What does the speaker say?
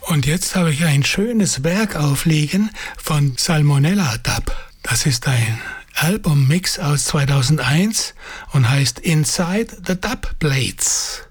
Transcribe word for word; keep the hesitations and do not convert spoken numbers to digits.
Und jetzt habe ich ein schönes Werk aufliegen von Salmonella Dub. Das ist ein Albummix aus zweitausendeins und heißt Inside the Dub Plates.